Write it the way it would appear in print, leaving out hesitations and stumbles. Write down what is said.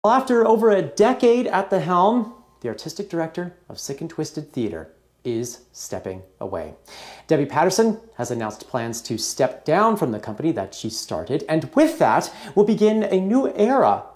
Well, after over a decade at the helm, the artistic director of Sick and Twisted Theater is stepping away. Debbie Patterson has announced plans to step down from the company that she started, and with that will begin a new era